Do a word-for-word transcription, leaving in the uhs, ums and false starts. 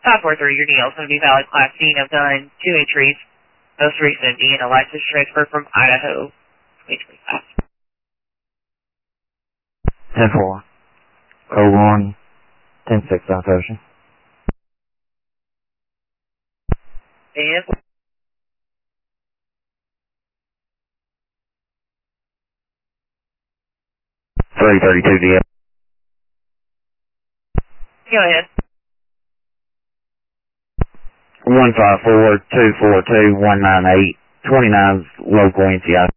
five four three, your D L is going to be valid Class D, and I've done two entries. Most recent being a license transfer from Idaho, twenty twenty-five. ten four. oh one. ten six South Ocean. And three thirty-two D L. go ahead. one five four two four two one nine eight. twenty-nine local N C I.